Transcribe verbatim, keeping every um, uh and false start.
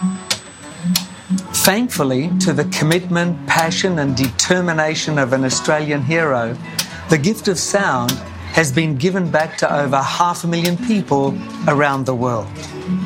Thankfully, to the commitment, passion and determination of an Australian hero, the gift of sound has been given back to over half a million people around the world.